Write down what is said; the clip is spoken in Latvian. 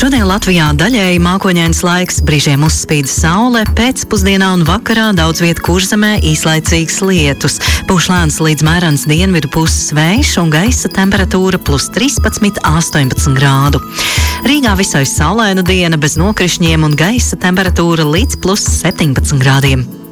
Šodien Latvijā daļēji mākoņains laiks, brīžiem uzspīd saule, pēcpusdienā un vakarā daudz viet Kurzemē īslaicīgs lietus. Pūš lēns līdz mērens dienvidu puses vējš un gaisa temperatūra +13, 18 grādu. Rīgā visai saulaina diena bez nokrišņiem un gaisa temperatūra līdz +17 grādiem.